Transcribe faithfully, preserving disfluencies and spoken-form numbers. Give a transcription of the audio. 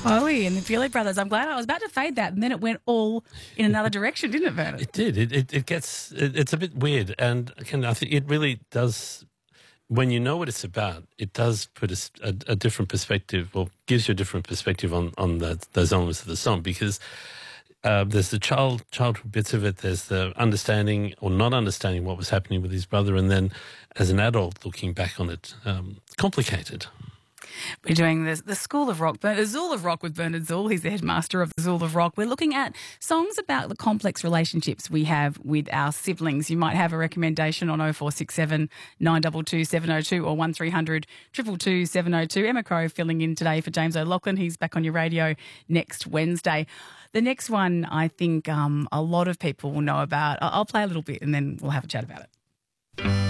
Bowie and the Feely Brothers. I'm glad I was about to fade that, and then it went all in another direction, didn't it, Vernon? It did. It it, it gets. It, it's a bit weird, and again, I think it really does. When you know what it's about, it does put a, a, a different perspective, or gives you a different perspective on on the, those elements of the song, because uh, there's the child childhood bits of it. There's the understanding or not understanding what was happening with his brother, and then as an adult looking back on it, um, complicated. We're doing the, the School of Rock, the Zool of Rock with Bernard Zool. He's the headmaster of the Zool of Rock. We're looking at songs about the complex relationships we have with our siblings. You might have a recommendation on oh four six seven, nine two two, seven oh two or one three hundred, two two two, seven oh two. Emma Crow filling in today for James O'Loughlin. He's back on your radio next Wednesday. The next one I think um, a lot of people will know about. I'll play a little bit and then we'll have a chat about it.